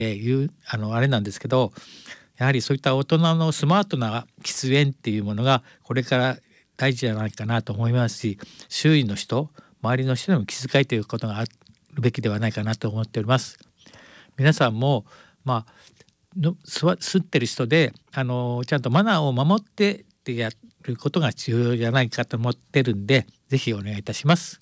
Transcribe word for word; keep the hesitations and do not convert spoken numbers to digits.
いうあのあれなんですけど、やはりそういった大人のスマートな喫煙っていうものがこれから大事じゃないかなと思いますし、周囲の人、周りの人にも気遣いということがあるべきではないかなと思っております。皆さんもまあの吸わ吸ってる人であのちゃんとマナーを守ってってやることが重要じゃないかと思ってるんで、ぜひお願いいたします。